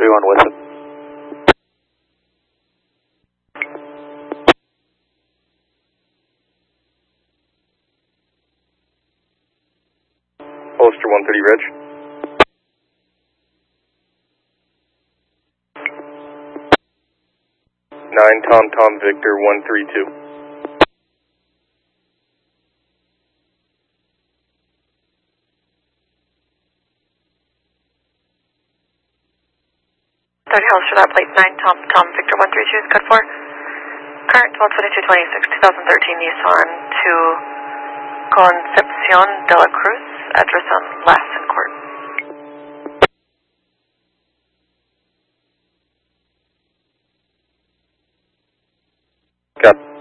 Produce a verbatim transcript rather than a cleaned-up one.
thirty-one with it. Holster one thirty Reg. nine Tom Tom Victor one three two. thirty Holster that plate nine Tom Tom Victor one three two is good for. Current twelve twenty-two twenty-six twenty thirteen Nissan to Concepcion de la Cruz, address on Lassen Court. Got